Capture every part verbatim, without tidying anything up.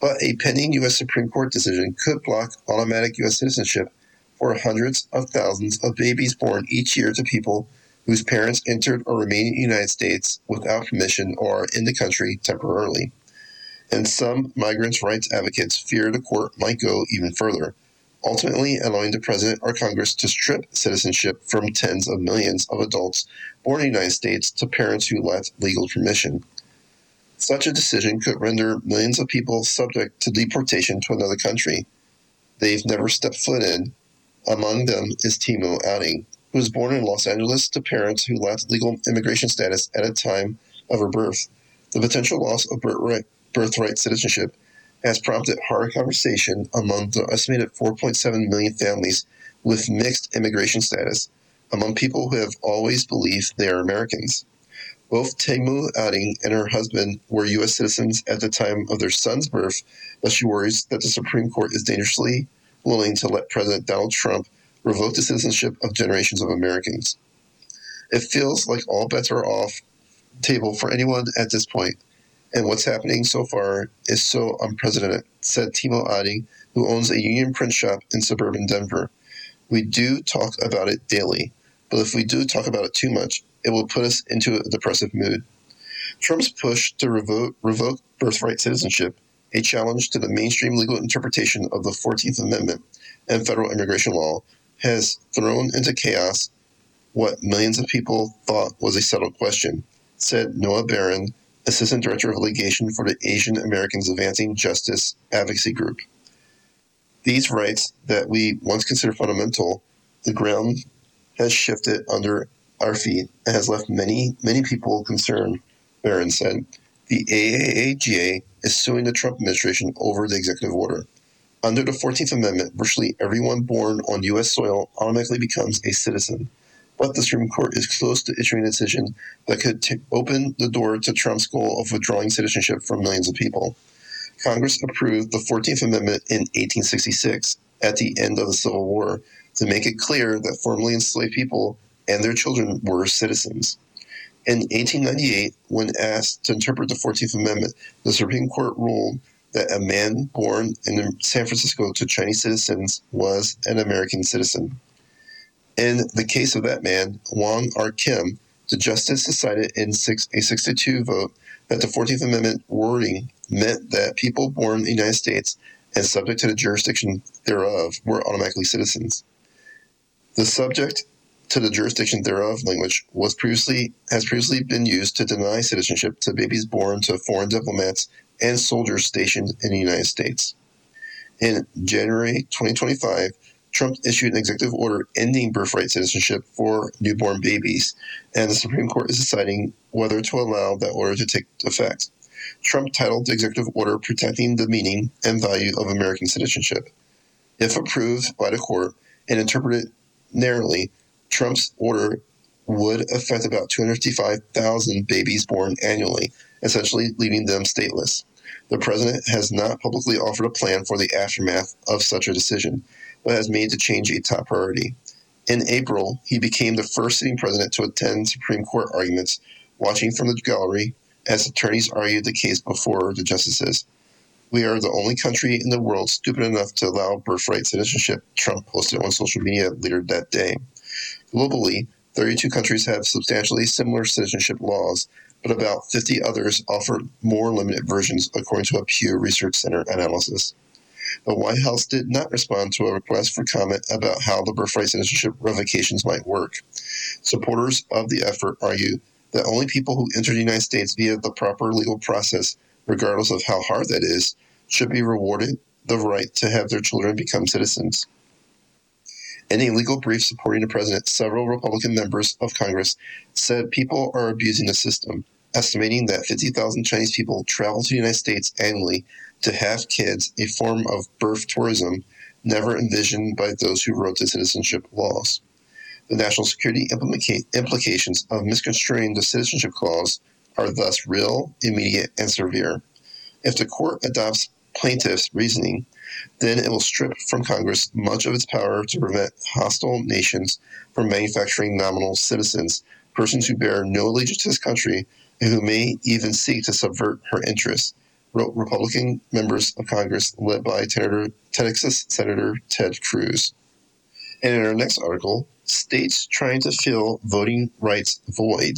But a pending U S Supreme Court decision could block automatic U S citizenship for hundreds of thousands of babies born each year to people whose parents entered or remain in the United States without permission or are in the country temporarily. And some migrants' rights advocates fear the court might go even further, ultimately allowing the president or Congress to strip citizenship from tens of millions of adults born in the United States to parents who lacked legal permission. Such a decision could render millions of people subject to deportation to another country they've never stepped foot in. Among them is Timo Outing, who was born in Los Angeles to parents who lacked legal immigration status at the time of her birth. The potential loss of birthright, birthright citizenship has prompted hard conversation among the estimated four point seven million families with mixed immigration status, among people who have always believed they are Americans. Both Timo Outing and her husband were U S citizens at the time of their son's birth, but she worries that the Supreme Court is dangerously willing to let President Donald Trump revoke the citizenship of generations of Americans. It feels like all bets are off the table for anyone at this point, and what's happening so far is so unprecedented, said Timo Outing, who owns a union print shop in suburban Denver. We do talk about it daily, but if we do talk about it too much, it will put us into a depressive mood. Trump's push to revoke, revoke birthright citizenship, a challenge to the mainstream legal interpretation of the fourteenth Amendment and federal immigration law, has thrown into chaos what millions of people thought was a settled question, said Noah Barron, Assistant Director of Litigation for the Asian Americans Advancing Justice Advocacy Group. These rights that we once considered fundamental, the ground has shifted under our feet and has left many, many people concerned, Barron said. The A A A G A is suing the Trump administration over the executive order. Under the fourteenth Amendment, virtually everyone born on U S soil automatically becomes a citizen. But the Supreme Court is close to issuing a decision that could t- open the door to Trump's goal of withdrawing citizenship from millions of people. Congress approved the fourteenth Amendment in eighteen sixty-six, at the end of the Civil War, to make it clear that formerly enslaved people and their children were citizens. In eighteen ninety-eight, when asked to interpret the fourteenth Amendment, the Supreme Court ruled that a man born in San Francisco to Chinese citizens was an American citizen. In the case of that man, Wong R. Kim, the justice decided in six, a six to two vote that the fourteenth Amendment wording meant that people born in the United States and subject to the jurisdiction thereof were automatically citizens. The subject to the jurisdiction thereof language was previously has previously been used to deny citizenship to babies born to foreign diplomats and soldiers stationed in the United States. In January twenty twenty-five, Trump issued an executive order ending birthright citizenship for newborn babies, and the Supreme Court is deciding whether to allow that order to take effect. Trump titled the executive order Protecting the Meaning and Value of American Citizenship. If approved by the court and interpreted narrowly, Trump's order would affect about two hundred fifty-five thousand babies born annually, essentially leaving them stateless. The president has not publicly offered a plan for the aftermath of such a decision, but has made the change a top priority. In April, he became the first sitting president to attend Supreme Court arguments, watching from the gallery as attorneys argued the case before the justices. We are the only country in the world stupid enough to allow birthright citizenship, Trump posted on social media later that day. Globally, thirty-two countries have substantially similar citizenship laws, but about fifty others offer more limited versions, according to a Pew Research Center analysis. The White House did not respond to a request for comment about how the birthright citizenship revocations might work. Supporters of the effort argue that only people who enter the United States via the proper legal process, regardless of how hard that is, should be rewarded the right to have their children become citizens. In a legal brief supporting the president, several Republican members of Congress said people are abusing the system, estimating that fifty thousand Chinese people travel to the United States annually to have kids, a form of birth tourism never envisioned by those who wrote the citizenship laws. The national security implica- implications of misconstruing the citizenship clause are thus real, immediate, and severe. If the court adopts plaintiffs' reasoning, then it will strip from Congress much of its power to prevent hostile nations from manufacturing nominal citizens, persons who bear no allegiance to this country and who may even seek to subvert her interests. wrote Republican members of Congress led by Texas Senator Ted Cruz. And in our next article, states trying to fill voting rights void.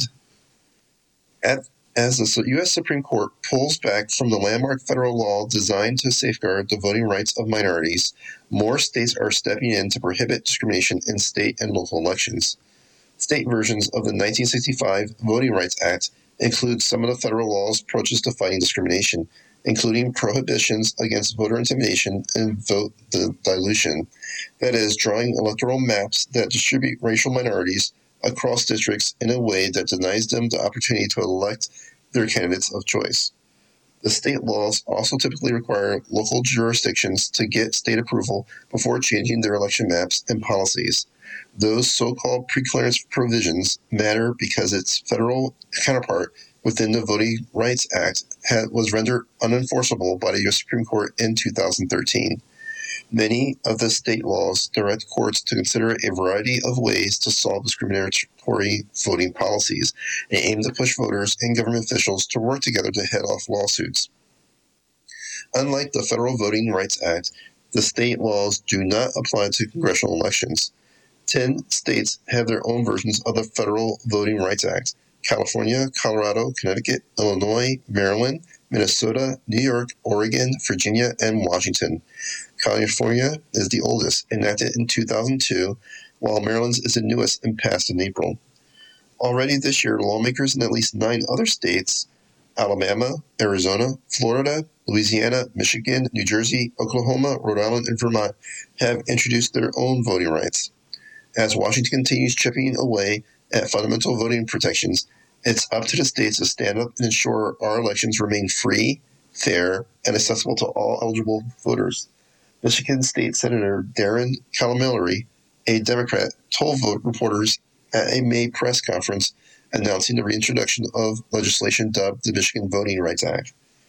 At, as the U S Supreme Court pulls back from the landmark federal law designed to safeguard the voting rights of minorities, more states are stepping in to prohibit discrimination in state and local elections. State versions of the nineteen sixty-five Voting Rights Act include some of the federal law's approaches to fighting discrimination, including prohibitions against voter intimidation and vote dilution. That is, drawing electoral maps that distribute racial minorities across districts in a way that denies them the opportunity to elect their candidates of choice. The state laws also typically require local jurisdictions to get state approval before changing their election maps and policies. Those so-called preclearance provisions matter because its federal counterpart within the Voting Rights Act had, was rendered unenforceable by the U S Supreme Court in two thousand thirteen. Many of the state laws direct courts to consider a variety of ways to solve discriminatory voting policies and aim to push voters and government officials to work together to head off lawsuits. Unlike the Federal Voting Rights Act, the state laws do not apply to congressional elections. Ten states have their own versions of the Federal Voting Rights Act: California, Colorado, Connecticut, Illinois, Maryland, Minnesota, New York, Oregon, Virginia, and Washington. California is the oldest, enacted in two thousand two, while Maryland's is the newest and passed in April. Already this year, lawmakers in at least nine other states, Alabama, Arizona, Florida, Louisiana, Michigan, New Jersey, Oklahoma, Rhode Island, and Vermont, have introduced their own voting rights. As Washington continues chipping away at fundamental voting protections, it's up to the states to stand up and ensure our elections remain free, fair, and accessible to all eligible voters. Michigan State Senator Darin Camilleri, a Democrat, told vote reporters at a May press conference announcing the reintroduction of legislation dubbed the Michigan Voting Rights Act.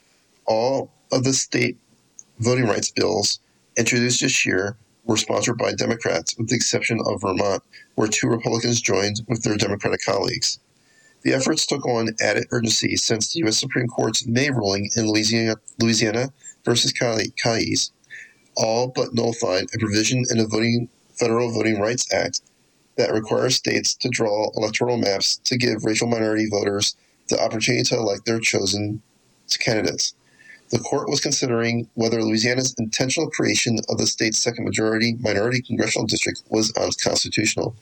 All of the state voting rights bills introduced this year were sponsored by Democrats, with the exception of Vermont, where two Republicans joined with their Democratic colleagues. The efforts took on added urgency since the U S Supreme Court's May ruling in Louisiana, Louisiana versus Cayes all but nullified a provision in the voting, Federal Voting Rights Act that requires states to draw electoral maps to give racial minority voters the opportunity to elect their chosen candidates. The court was considering whether Louisiana's intentional creation of the state's second majority minority congressional district was unconstitutional.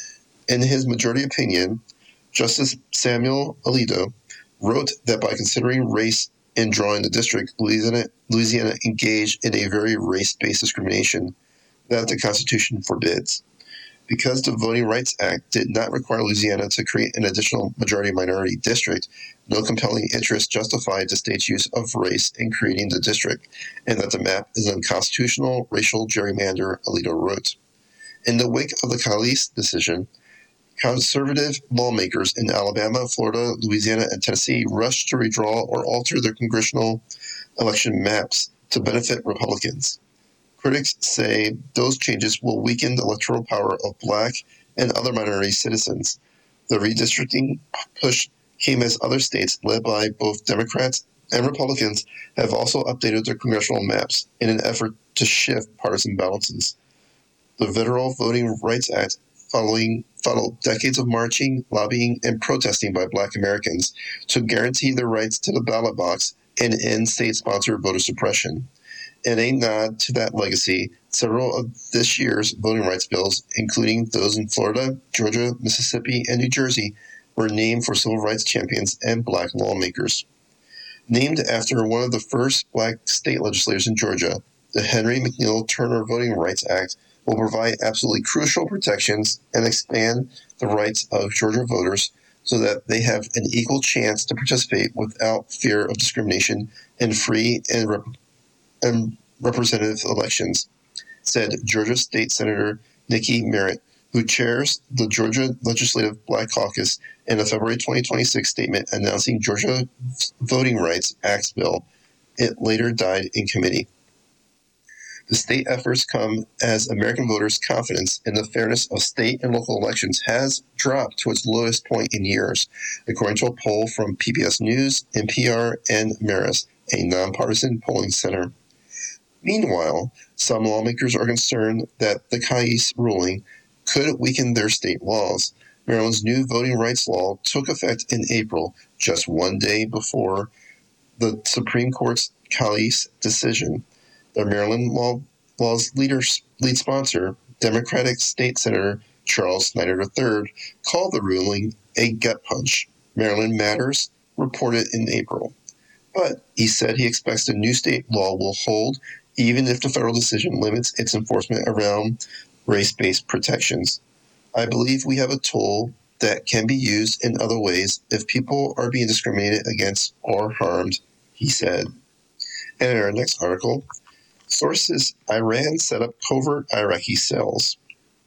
In his majority opinion, Justice Samuel Alito wrote that by considering race in drawing the district, Louisiana, Louisiana engaged in a very race-based discrimination that the Constitution forbids. Because the Voting Rights Act did not require Louisiana to create an additional majority-minority district, no compelling interest justified the state's use of race in creating the district, and that the map is an unconstitutional racial gerrymander, Alito wrote. In the wake of the Cayes decision, conservative lawmakers in Alabama, Florida, Louisiana, and Tennessee rushed to redraw or alter their congressional election maps to benefit Republicans. Critics say those changes will weaken the electoral power of Black and other minority citizens. The redistricting push came as other states, led by both Democrats and Republicans, have also updated their congressional maps in an effort to shift partisan balances. The Federal Voting Rights Act following followed decades of marching, lobbying, and protesting by Black Americans to guarantee their rights to the ballot box and end state-sponsored voter suppression. In a nod to that legacy, several of this year's voting rights bills, including those in Florida, Georgia, Mississippi, and New Jersey, were named for civil rights champions and Black lawmakers. Named after one of the first Black state legislators in Georgia, the Henry McNeil Turner Voting Rights Act will provide absolutely crucial protections and expand the rights of Georgia voters so that they have an equal chance to participate without fear of discrimination in free and, rep- and representative elections, said Georgia State Senator Nikki Merritt, who chairs the Georgia Legislative Black Caucus, in a February twenty twenty-six statement announcing Georgia Voting Rights Act bill. It later died in committee. The state efforts come as American voters' confidence in the fairness of state and local elections has dropped to its lowest point in years, according to a poll from P B S News, N P R, and Marist a nonpartisan polling center. Meanwhile, some lawmakers are concerned that the Cayce ruling could weaken their state laws. Maryland's new voting rights law took effect in April, just one day before the Supreme Court's Cayce decision. The Maryland law, law's leader, lead sponsor, Democratic State Senator Charles Snyder the third, called the ruling a gut punch. Maryland Matters reported in April. But he said he expects the new state law will hold even if the federal decision limits its enforcement around race-based protections. I believe we have a tool that can be used in other ways if people are being discriminated against or harmed, he said. And in our next article, sources, Iran set up covert Iraqi cells.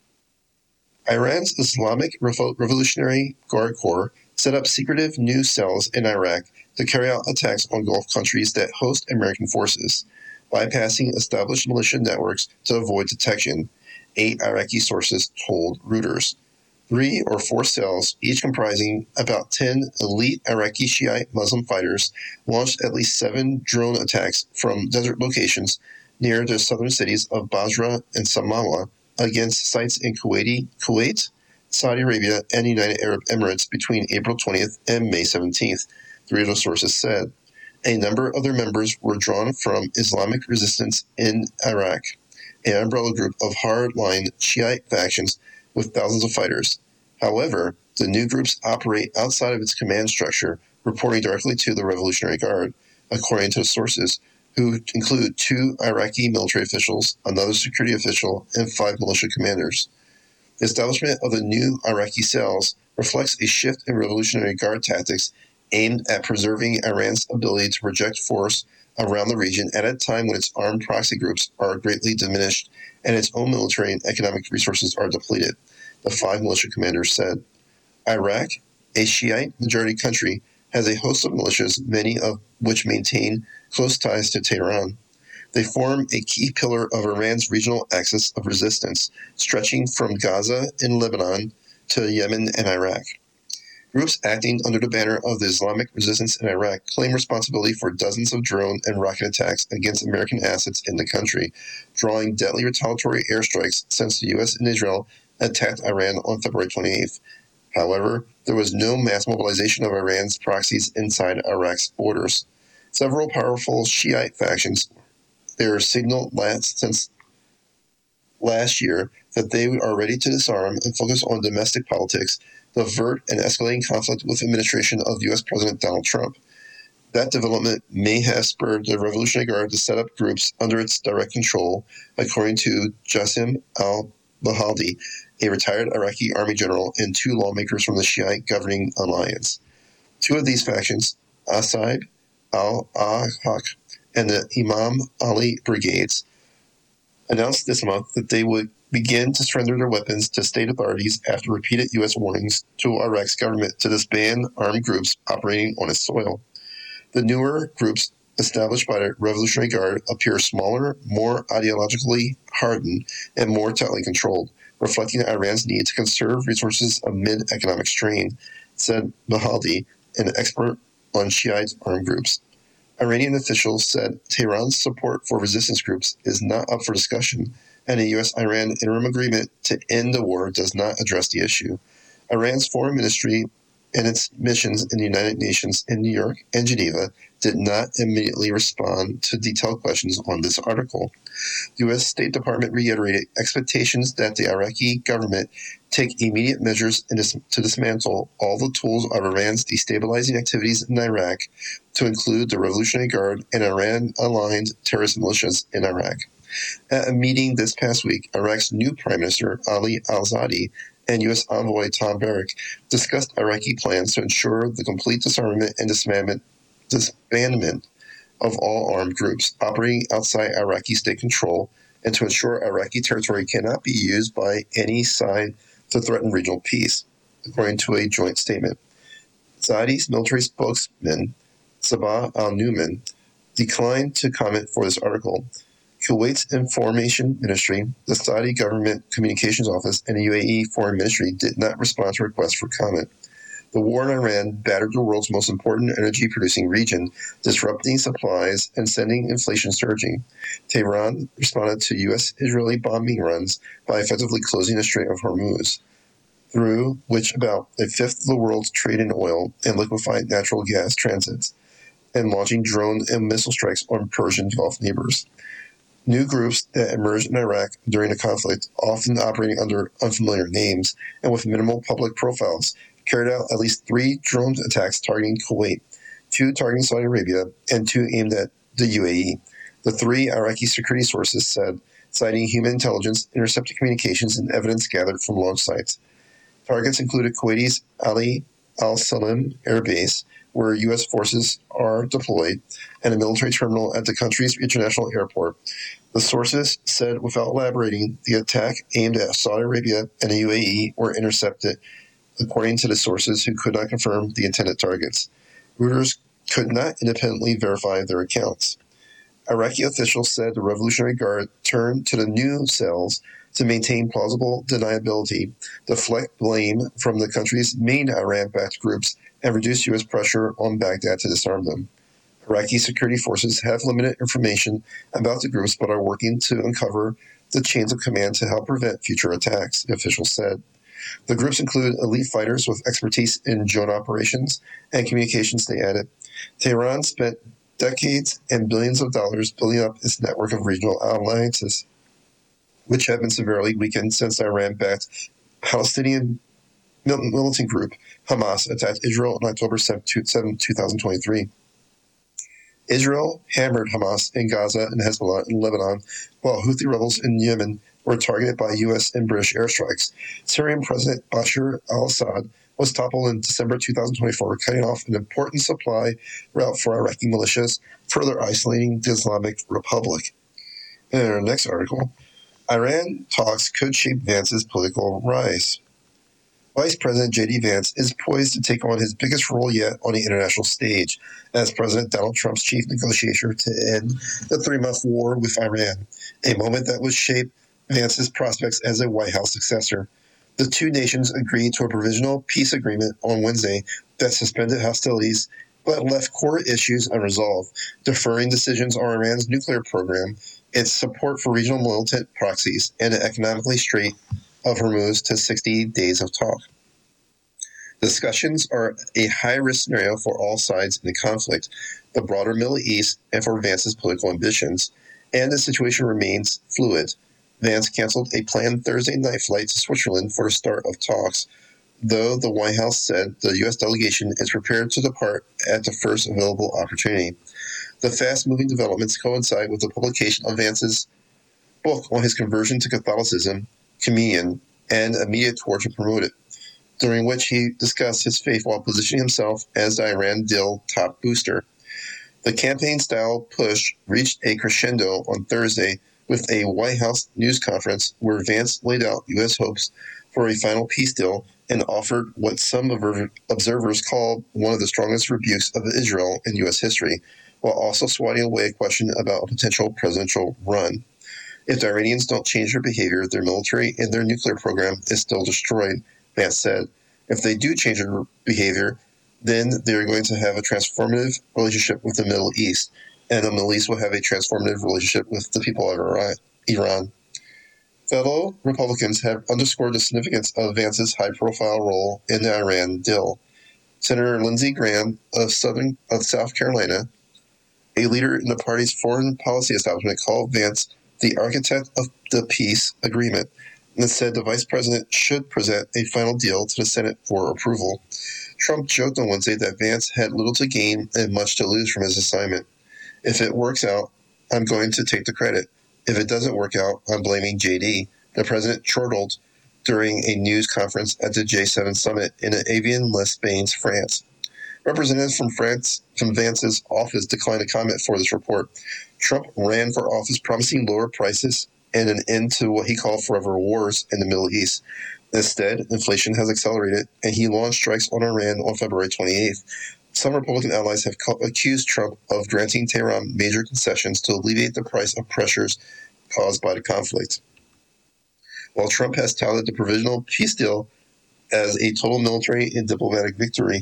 Iran's Islamic Revolutionary Guard Corps set up secretive new cells in Iraq to carry out attacks on Gulf countries that host American forces, bypassing established militia networks to avoid detection, eight Iraqi sources told Reuters. Three or four cells, each comprising about ten elite Iraqi Shiite Muslim fighters, launched at least seven drone attacks from desert locations near the southern cities of Basra and Samawa against sites in Kuwaiti, Kuwait, Saudi Arabia, and the United Arab Emirates between April twentieth and May seventeenth, three of the sources said. A number of their members were drawn from Islamic resistance in Iraq, an umbrella group of hard-line Shiite factions with thousands of fighters. However, the new groups operate outside of its command structure, reporting directly to the Revolutionary Guard, according to the sources, who include two Iraqi military officials, another security official, and five militia commanders. The establishment of the new Iraqi cells reflects a shift in Revolutionary Guard tactics aimed at preserving Iran's ability to project force around the region at a time when its armed proxy groups are greatly diminished and its own military and economic resources are depleted, the five militia commanders said. Iraq, a Shiite majority country, has a host of militias, many of which maintain close ties to Tehran. They form a key pillar of Iran's regional axis of resistance, stretching from Gaza in Lebanon to Yemen and Iraq. Groups acting under the banner of the Islamic resistance in Iraq claim responsibility for dozens of drone and rocket attacks against American assets in the country, drawing deadly retaliatory airstrikes since the U S and Israel attacked Iran on February twenty-eighth. However, there was no mass mobilization of Iran's proxies inside Iraq's borders. Several powerful Shiite factions, their signal last since last year that they are ready to disarm and focus on domestic politics to avert an escalating conflict with the administration of U S President Donald Trump. That development may have spurred the Revolutionary Guard to set up groups under its direct control, according to Jassim al-Bahaldi, a retired Iraqi army general and two lawmakers from the Shiite governing alliance. Two of these factions, Asaib al-Ahaq and the Imam Ali brigades, announced this month that they would begin to surrender their weapons to state authorities after repeated U S warnings to Iraq's government to disband armed groups operating on its soil. The newer groups established by the Revolutionary Guard appear smaller, more ideologically hardened, and more tightly controlled, reflecting Iran's need to conserve resources amid economic strain, said Bahaldi, an expert on Shiite armed groups. Iranian officials said Tehran's support for resistance groups is not up for discussion, and a U S Iran interim agreement to end the war does not address the issue. Iran's foreign ministry and its missions in the United Nations in New York and Geneva did not immediately respond to detailed questions on this article. The U S State Department reiterated expectations that the Iraqi government take immediate measures to dismantle all the tools of Iran's destabilizing activities in Iraq, to include the Revolutionary Guard and Iran-aligned terrorist militias in Iraq. At a meeting this past week, Iraq's new Prime Minister, Ali al-Zadi, and U S envoy Tom Barrack discussed Iraqi plans to ensure the complete disarmament and disbandment, disbandment of all armed groups operating outside Iraqi state control, and to ensure Iraqi territory cannot be used by any side to threaten regional peace, according to a joint statement. Zadi's military spokesman, Sabah al-Numan, declined to comment for this article. Kuwait's Information Ministry, the Saudi Government Communications Office, and the U A E Foreign Ministry did not respond to requests for comment. The war in Iran battered the world's most important energy-producing region, disrupting supplies and sending inflation surging. Tehran responded to U S-Israeli bombing runs by effectively closing the Strait of Hormuz, through which about a fifth of the world's trade in oil and liquefied natural gas transits, and launching drone and missile strikes on Persian Gulf neighbors. New groups that emerged in Iraq during the conflict, often operating under unfamiliar names and with minimal public profiles, carried out at least three drone attacks targeting Kuwait, two targeting Saudi Arabia, and two aimed at the U A E. The three Iraqi security sources said, citing human intelligence, intercepted communications, and evidence gathered from launch sites. Targets included Kuwaiti's Ali Al Salim Air Base, where U S forces are deployed, and a military terminal at the country's international airport. The sources said, without elaborating, the attack aimed at Saudi Arabia and the U A E were intercepted, according to the sources who could not confirm the intended targets. Reuters could not independently verify their accounts. Iraqi officials said the Revolutionary Guard turned to the new cells to maintain plausible deniability, deflect blame from the country's main Iran-backed groups, and reduce U S pressure on Baghdad to disarm them. Iraqi security forces have limited information about the groups but are working to uncover the chains of command to help prevent future attacks, the officials said. The groups include elite fighters with expertise in joint operations and communications, they added. Tehran spent decades and billions of dollars building up its network of regional alliances, which have been severely weakened since Iran-backed Palestinian militant group Hamas attacked Israel on October seventh, two thousand twenty-three. Israel hammered Hamas in Gaza and Hezbollah in Lebanon, while Houthi rebels in Yemen were targeted by U S and British airstrikes. Syrian President Bashar al-Assad was toppled in December two thousand twenty-four, cutting off an important supply route for Iraqi militias, further isolating the Islamic Republic. In our next article, Iran talks could shape Vance's political rise. Vice President J D. Vance is poised to take on his biggest role yet on the international stage as President Donald Trump's chief negotiator to end the three-month war with Iran, a moment that would shape Vance's prospects as a White House successor. The two nations agreed to a provisional peace agreement on Wednesday that suspended hostilities but left core issues unresolved, deferring decisions on Iran's nuclear program, its support for regional militant proxies, and the economically Strait of Hormuz to sixty days of talk. Discussions are a high-risk scenario for all sides in the conflict, the broader Middle East, and for Vance's political ambitions, and the situation remains fluid. Vance canceled a planned Thursday night flight to Switzerland for the start of talks, though the White House said the U S delegation is prepared to depart at the first available opportunity. The fast-moving developments coincide with the publication of Vance's book on his conversion to Catholicism, Communion, and a media tour to promote it, during which he discussed his faith while positioning himself as the Iran deal top booster. The campaign-style push reached a crescendo on Thursday with a White House news conference where Vance laid out U S hopes for a final peace deal and offered what some observers called one of the strongest rebukes of Israel in U S history, while also swatting away a question about a potential presidential run. If the Iranians don't change their behavior, their military and their nuclear program is still destroyed, Vance said. If they do change their behavior, then they're going to have a transformative relationship with the Middle East, and the Middle East will have a transformative relationship with the people of Iran. Fellow Republicans have underscored the significance of Vance's high-profile role in the Iran deal. Senator Lindsey Graham of Southern of South Carolina, a leader in the party's foreign policy establishment, called Vance the architect of the peace agreement, and said the vice president should present a final deal to the Senate for approval. Trump joked on Wednesday that Vance had little to gain and much to lose from his assignment. If it works out, I'm going to take the credit. If it doesn't work out, I'm blaming J D, the president chortled during a news conference at the G seven summit in Evian-les-Bains, France. Representatives from France from Vance's office declined to comment for this report. Trump ran for office promising lower prices and an end to what he called forever wars in the Middle East. Instead, inflation has accelerated, and he launched strikes on Iran on February twenty-eighth. Some Republican allies have accused Trump of granting Tehran major concessions to alleviate the price of pressures caused by the conflict. While Trump has touted the provisional peace deal as a total military and diplomatic victory.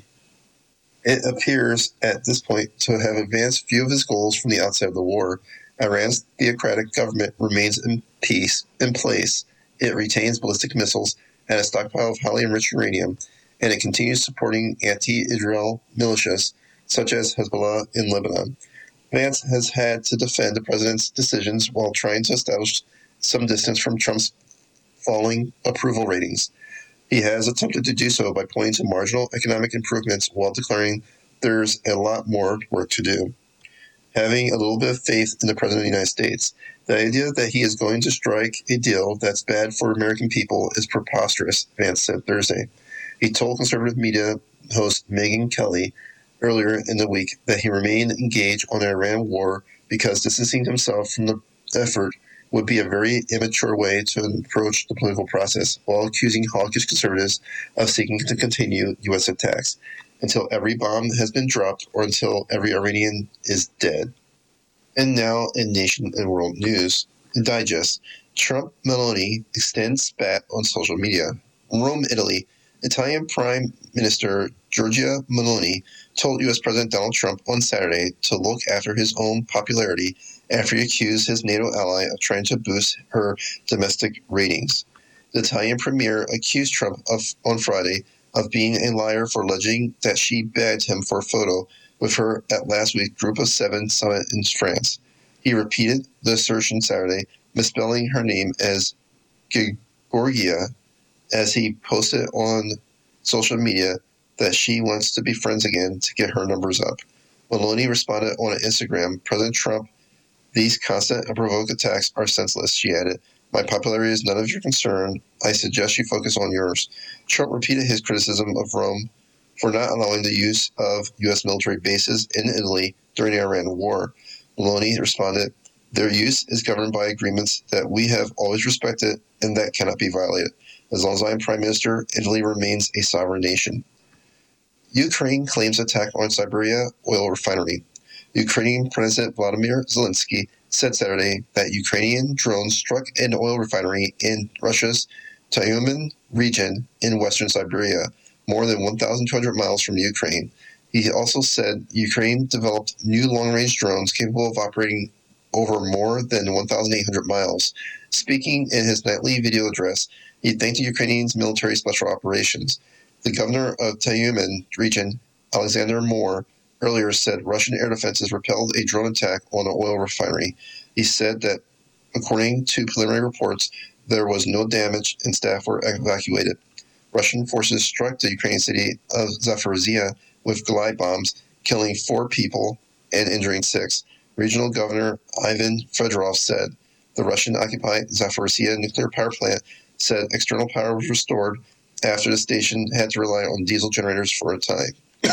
It appears at this point to have advanced few of his goals from the outset of the war. Iran's theocratic government remains in peace in place. It retains ballistic missiles and a stockpile of highly enriched uranium, and it continues supporting anti-Israel militias such as Hezbollah in Lebanon. Vance has had to defend the president's decisions while trying to establish some distance from Trump's falling approval ratings. He has attempted to do so by pointing to marginal economic improvements while declaring there's a lot more work to do. Having a little bit of faith in the President of the United States, the idea that he is going to strike a deal that's bad for American people is preposterous, Vance said Thursday. He told conservative media host Megyn Kelly earlier in the week that he remained engaged on the Iran war because distancing himself from the effort would be a very immature way to approach the political process, while accusing hawkish conservatives of seeking to continue U S attacks until every bomb has been dropped or until every Iranian is dead. And now in nation and world news, in Digest, Trump Meloni extends spat on social media. Rome, Italy, Italian Prime Minister Giorgia Meloni told U S President Donald Trump on Saturday to look after his own popularity after he accused his NATO ally of trying to boost her domestic ratings. The Italian premier accused Trump of on Friday of being a liar for alleging that she begged him for a photo with her at last week's Group of Seven summit in France. He repeated the assertion Saturday, misspelling her name as Georgia, as he posted on social media that she wants to be friends again to get her numbers up. Meloni responded on Instagram, President Trump, these constant and provoked attacks are senseless, she added. My popularity is none of your concern. I suggest you focus on yours. Trump repeated his criticism of Rome for not allowing the use of U S military bases in Italy during the Iran war. Meloni responded, their use is governed by agreements that we have always respected and that cannot be violated. As long as I am Prime Minister, Italy remains a sovereign nation. Ukraine claims attack on Siberia oil refinery. Ukrainian President Vladimir Zelensky said Saturday that Ukrainian drones struck an oil refinery in Russia's Tyumen region in western Siberia, more than one thousand two hundred miles from Ukraine. He also said Ukraine developed new long-range drones capable of operating over more than one thousand eight hundred miles. Speaking in his nightly video address, he thanked the Ukrainians' military special operations. The governor of Tyumen region, Alexander Moore, earlier said Russian air defenses repelled a drone attack on the oil refinery. He said that, according to preliminary reports, there was no damage and staff were evacuated. Russian forces struck the Ukrainian city of Zaporizhia with glide bombs, killing four people and injuring six. Regional Governor Ivan Fedorov said the Russian-occupied Zaporizhia nuclear power plant said external power was restored after the station had to rely on diesel generators for a time.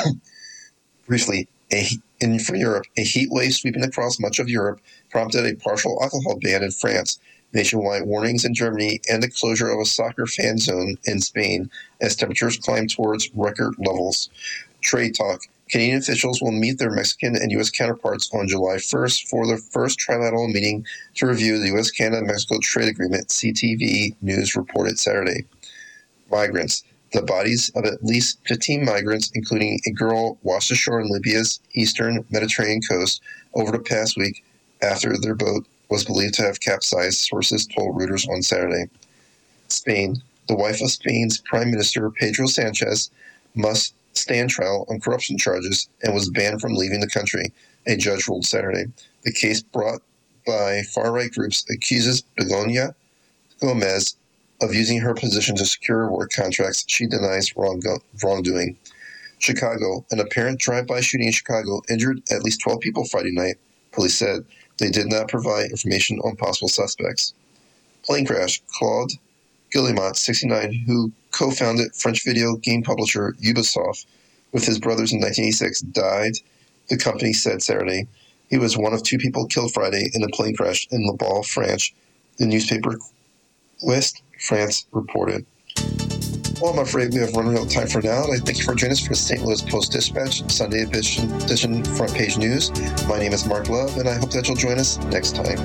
Briefly, a, in from Europe, a heat wave sweeping across much of Europe prompted a partial alcohol ban in France, nationwide warnings in Germany, and the closure of a soccer fan zone in Spain as temperatures climb towards record levels. Trade talk. Canadian officials will meet their Mexican and U S counterparts on July first for the first trilateral meeting to review the U S Canada-Mexico Trade Agreement, C T V News reported Saturday. Migrants. The bodies of at least fifteen migrants, including a girl, washed ashore on Libya's eastern Mediterranean coast over the past week after their boat was believed to have capsized, sources told Reuters on Saturday. Spain. The wife of Spain's Prime Minister, Pedro Sanchez, must stand trial on corruption charges and was banned from leaving the country, a judge ruled Saturday. The case brought by far-right groups accuses Begoña Gomez of using her position to secure work contracts she denies wrong, wrongdoing. Chicago. An apparent drive-by shooting in Chicago injured at least twelve people Friday night, police said. They did not provide information on possible suspects. Plane crash. Claude Guillemot, sixty-nine, who co-founded French video game publisher Ubisoft with his brothers in nineteen eighty-six, died, the company said Saturday. He was one of two people killed Friday in a plane crash in Le Ball, France, the newspaper West France reported. Well, I'm afraid we have run out of time for now, and I thank you for joining us for the Saint Louis Post-Dispatch Sunday edition, edition front page news. My name is Mark Love, and I hope that you'll join us next time.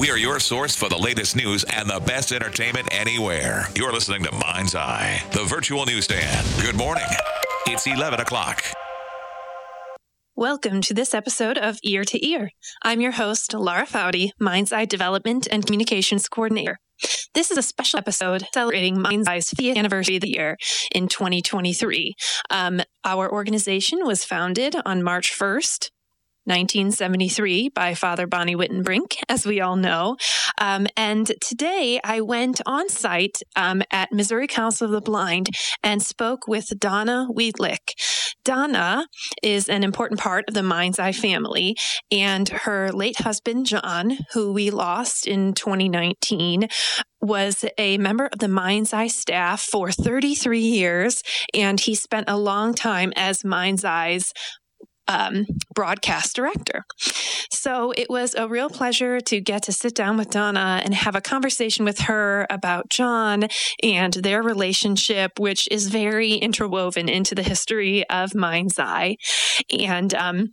We are your source for the latest news and the best entertainment anywhere. You're listening to Mind's Eye, the virtual newsstand. Good morning. It's eleven o'clock. Welcome to this episode of Ear to Ear. I'm your host, Laura Foudy, Mind's Eye Development and Communications Coordinator. This is a special episode celebrating Mind's Eye's fiftieth anniversary of the year in twenty twenty-three. Um, our organization was founded on March first, nineteen seventy-three by Father Bonnie Wittenbrink, as we all know. Um, and today I went on site um, at Missouri Council of the Blind and spoke with Donna Wiedlich. Donna is an important part of the Mind's Eye family, and her late husband, John, who we lost in twenty nineteen, was a member of the Mind's Eye staff for thirty-three years, and he spent a long time as Mind's Eye's Um, broadcast director. So it was a real pleasure to get to sit down with Donna and have a conversation with her about John and their relationship, which is very interwoven into the history of Mind's Eye. And um,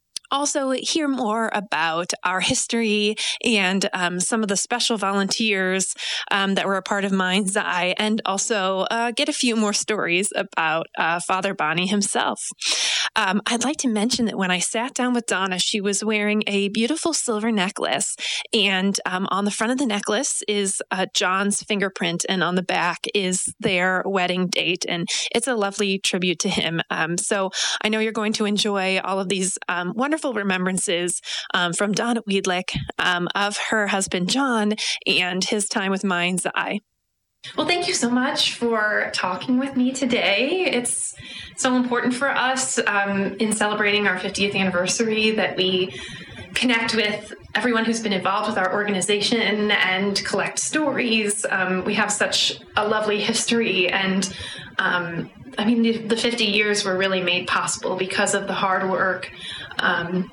also hear more about our history and um, some of the special volunteers um, that were a part of Mind's Eye, and also uh, get a few more stories about uh, Father Bonnie himself. Um, I'd like to mention that when I sat down with Donna, she was wearing a beautiful silver necklace, and um, on the front of the necklace is uh, John's fingerprint, and on the back is their wedding date, and it's a lovely tribute to him. Um, so I know you're going to enjoy all of these um, wonderful remembrances um, from Donna Wiedlich um, of her husband, John, and his time with Mind's Eye. Well, thank you so much for talking with me today. It's so important for us um, in celebrating our fiftieth anniversary that we connect with everyone who's been involved with our organization and collect stories. Um, we have such a lovely history, and um, I mean, the, the fifty years were really made possible because of the hard work um,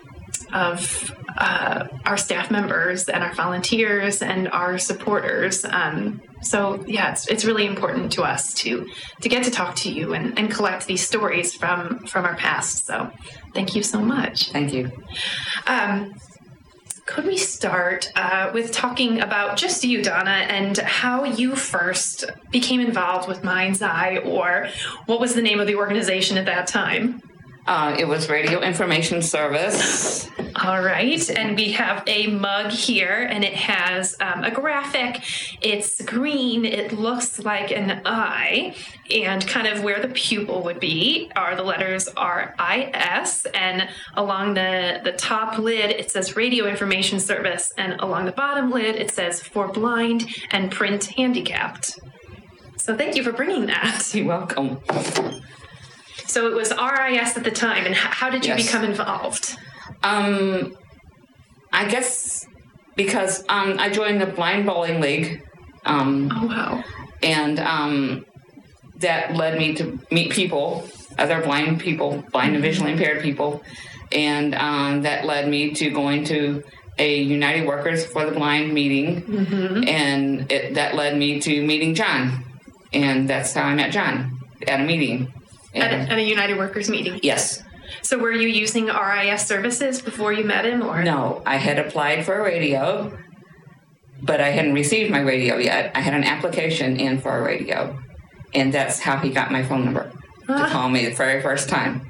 of uh, our staff members and our volunteers and our supporters. Um, so yeah, it's it's really important to us to to get to talk to you and, and collect these stories from from our past. So thank you so much. Thank you. Um, could we start uh, with talking about just you, Donna, and how you first became involved with Mind's Eye, or what was the name of the organization at that time? Uh, it was Radio Information Service. All right. And we have a mug here, and it has um, a graphic. It's green. It looks like an eye, and kind of where the pupil would be are the letters R I S. And along the, the top lid, it says Radio Information Service. And along the bottom lid, it says For Blind and Print Handicapped. So thank you for bringing that. You're welcome. So it was R I S at the time, and how did you yes. become involved? Um, I guess because um, I joined the Blind Bowling League. Um, oh, wow. And um, that led me to meet people, other blind people, blind and visually impaired people. And um, that led me to going to a United Workers for the Blind meeting. Mm-hmm. And it, that led me to meeting John. And that's how I met John, at a meeting. At a, at a United Workers meeting? Yes. So were you using R I S services before you met him? Or no, I had applied for a radio, but I hadn't received my radio yet. I had an application in for a radio, and that's how he got my phone number to call me the very first time.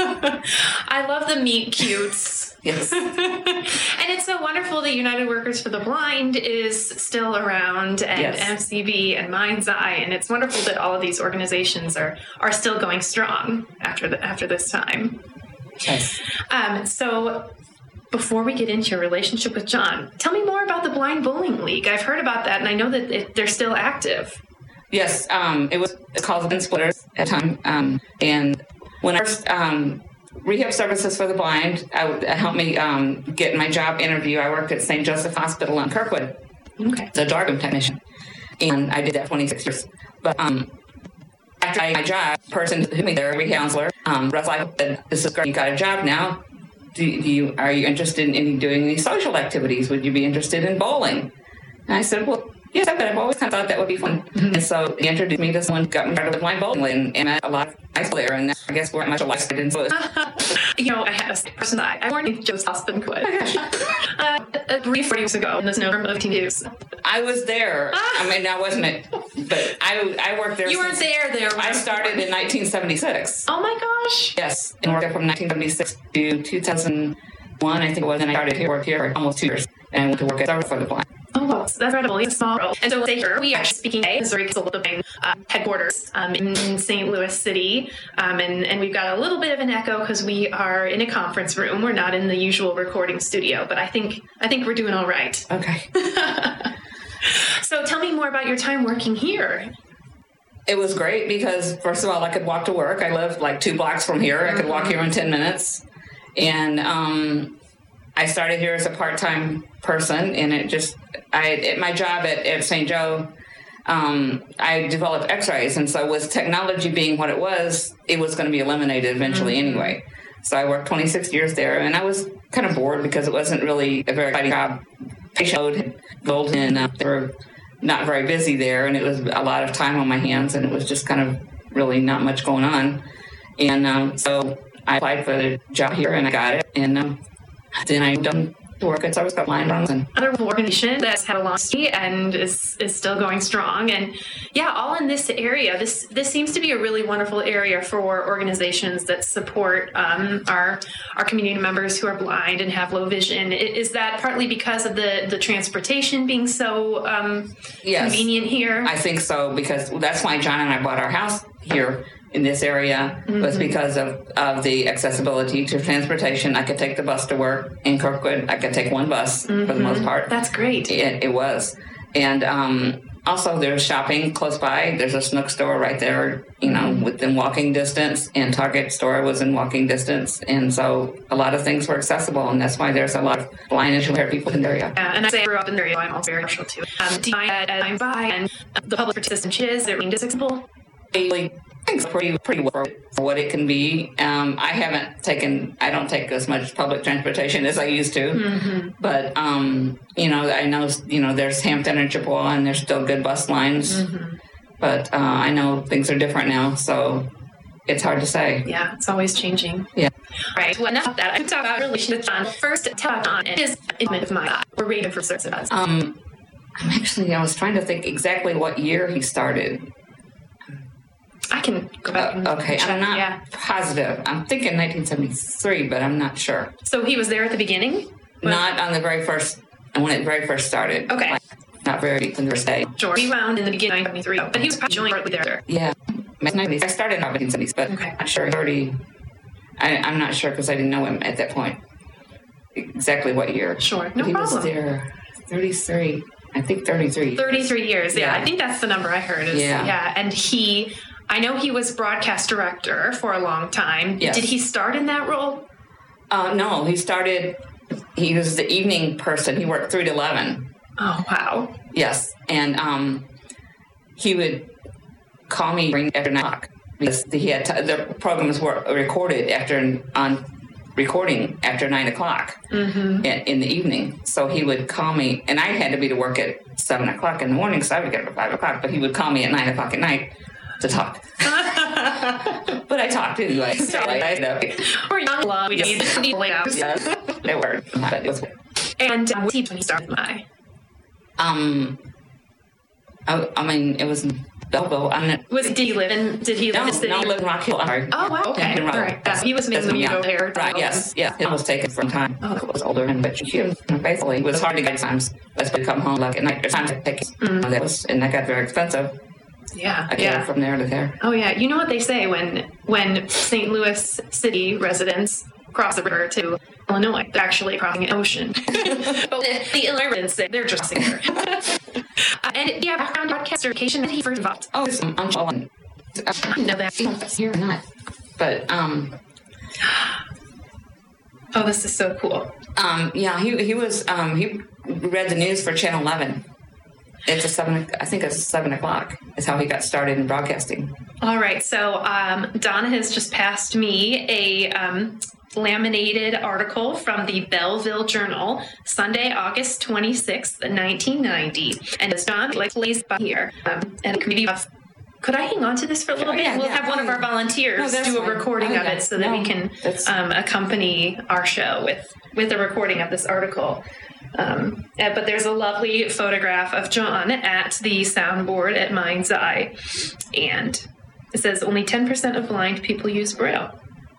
I love the meet cutes. Yes. And it's so wonderful that United Workers for the Blind is still around, and yes. M C B and Mind's Eye, and it's wonderful that all of these organizations are, are still going strong after the, after this time. Yes. Um, so before we get into your relationship with John, tell me more about the Blind Bowling League. I've heard about that, and I know that it, they're still active. Yes, um, it was called the Splitters at the time, um, and when I first um, Rehab Services for the Blind, I would, uh, helped me um, get my job interview. I worked at Saint Joseph Hospital in Kirkwood, okay, as a dark technician, and I did that twenty-six years. But um, after I, my job, person who me there, a rehab counselor, um, was like, "This is great. You got a job now. Do, do you are you interested in any, doing any social activities? Would you be interested in bowling?" And I said, "Well, Yes, but I've always kind of thought that would be fun. Mm-hmm. And so he introduced me to someone who got me started with blind bowling, and, and met a lot of guys there, and I guess we're much alike. So you know, I had a person that I warned Joe's husband quit. uh, a brief years ago in this November of years. I was there. I mean, I wasn't it, but I I worked there. You weren't there there. I started in nineteen seventy-six. Oh my gosh. Yes, and worked there from nineteen seventy-six to two thousand one, I think it was, and I started here, worked here for almost two years, and I went to work at Service for the Blind. Oh, wow. That's incredible. It's a small world. And so we'll here, we are speaking today, Missouri Council of the Blind uh, headquarters um, in Saint Louis City. Um, and, and we've got a little bit of an echo because we are in a conference room. We're not in the usual recording studio, but I think I think we're doing all right. Okay. So tell me more about your time working here. It was great because, first of all, I could walk to work. I lived like two blocks from here. I could walk here in ten minutes. And um, I started here as a part-time person, and it just, I at my job at, at Saint Joe, um, I developed x-rays, and so with technology being what it was, it was going to be eliminated eventually mm-hmm. anyway. So I worked twenty-six years there, and I was kind of bored because it wasn't really a very exciting job. Patient load had gold, and uh, they were not very busy there, and it was a lot of time on my hands, and it was just kind of really not much going on. And um, so I applied for the job here, and I got it, and um, then I done to work at Service for the Blind. And another organization that's had a long history and is is still going strong, and yeah, all in this area. This this seems to be a really wonderful area for organizations that support um, our our community members who are blind and have low vision. Is that partly because of the the transportation being so um, yes, convenient here? I think so, because that's why John and I bought our house here in this area, mm-hmm. was because of, of the accessibility to transportation. I could take the bus to work in Kirkwood. I could take one bus mm-hmm. for the most part. That's great. It, it was. And um, also there's shopping close by. There's a Snook store right there, you know, mm-hmm. within walking distance, and Target store was in walking distance. And so a lot of things were accessible, and that's why there's a lot of blind and impaired people in the area. Yeah, and I say I grew up in the area, I'm also very partial to. Um, do you find that as I'm by and the public participation is, they're being accessible? Really, it's pretty pretty well for what it can be. Um, I haven't taken, I don't take as much public transportation as I used to, mm-hmm. but um, you know, I know you know there's Hampton and Chippewa, and there's still good bus lines, mm-hmm. but uh, I know things are different now, so it's hard to say. Yeah, it's always changing. Yeah. Right. Well, enough of that. I talk about relation to John. First, tell John and his intimate of mine. We're rated for services. Um, I'm actually, I was trying to think exactly what year he started. I can go back and uh, okay, check. I'm not yeah. positive. I'm thinking nineteen seventy-three, but I'm not sure. So he was there at the beginning? But not on the very first, when it very first started. Okay. Like, not very deep in the first day. Sure. He wound in the beginning of nineteen seventy-three, but he was probably joined shortly there. Yeah. I started in nineteen seventies, but okay. I'm not sure he already, I, I'm not sure because I didn't know him at that point. Exactly what year. Sure. No he problem. He was there thirty-three, I think thirty-three. thirty-three years, yeah. yeah. I think that's the number I heard. Is, yeah. Yeah, and he... I know he was broadcast director for a long time. Yes. Did he start in that role? Uh, no, he started, he was the evening person. He worked three to eleven. Oh, wow. Yes. And um, he would call me after nine o'clock because he had t- the programs were recorded after on recording after nine o'clock mm-hmm. in, in the evening. So he would call me, and I had to be to work at seven o'clock in the morning, so I would get up at five o'clock, but he would call me at nine o'clock at night to talk. But I talked anyway. So like, I know. We're young love. We yes. need late hours. Yes, they were. But it was. And um, what did he start with my? Um, I, I mean, it was in Belleville. I mean, was did he live in? Did he live no, in the city? No, he lived in Rock Hill. Sorry. Oh wow. Okay. All right. Yeah, he was making you go there. Right. Yes. Yeah. It was taken from time. Oh, it was older, and but he basically it was hard to get times. Let's come home like at night. There's times to take it. Mm. That was and that got very expensive. Yeah, I came yeah. from there to there. Oh yeah, you know what they say when when Saint Louis City residents cross the river to Illinois, they're actually crossing an ocean. But the, the Illinois residents say they're just crossing the river. uh, and yeah, background broadcast education that he first involved. Oh, it's, um, I'm I didn't know that. It's here or not, but um. Oh, this is so cool. Um, yeah, he he was um he read the news for Channel eleven. It's a seven. I think it's seven o'clock. Is how he got started in broadcasting. All right. So um, Donna has just passed me a um, laminated article from the Belleville Journal, Sunday, August twenty-sixth, nineteen ninety. And it's John like plays by here. Um, and maybe could I hang on to this for a little bit? Yeah, we'll yeah. have one of our volunteers No, do a fine. recording Oh, of yeah. it so that No, we can that's- um, accompany our show with, with a recording of this article. Um, uh, but there's a lovely photograph of John at the soundboard at Mind's Eye. And it says only ten percent of blind people use Braille.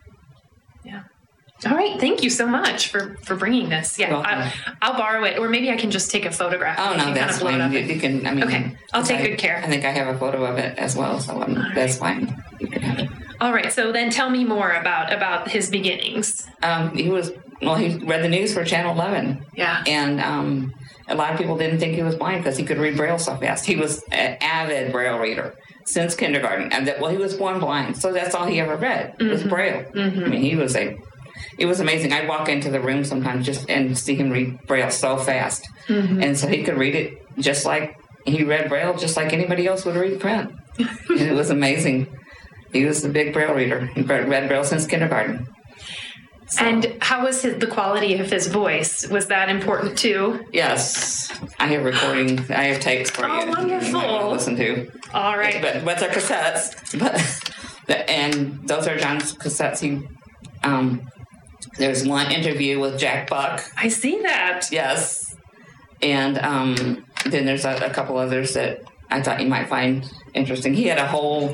Yeah. All right. Thank you so much for, for bringing this. Yeah. I, I'll borrow it, or maybe I can just take a photograph. Oh, and no, you that's kind of blow it fine. up You, and- you can, I mean. Okay. I'll take I, good care. I think I have a photo of it as well, so um, that's fine. You can have it. All right. So then tell me more about, about his beginnings. Um, he was, well, he read the news for Channel eleven. Yeah. And um, a lot of people didn't think he was blind because he could read Braille so fast. He was an avid Braille reader since kindergarten. And that, well, he was born blind, so that's all he ever read was Mm-hmm. Braille. Mm-hmm. I mean, he was a, it was amazing. I'd walk into the room sometimes just and see him read Braille so fast. Mm-hmm. And so he could read it just like, he read Braille just like anybody else would read print. And it was amazing. He was a big Braille reader. He read read Braille since kindergarten. So, And how was his, the quality of his voice? Was that important too? yes, I have recording. I have tapes for Oh, you. wonderful. You might want to listen to. All right. But but they're cassettes. But the, and those are John's cassettes. He um, there's one interview with Jack Buck. I see that. Yes, and um, then there's a, a couple others that I thought you might find interesting. He had a whole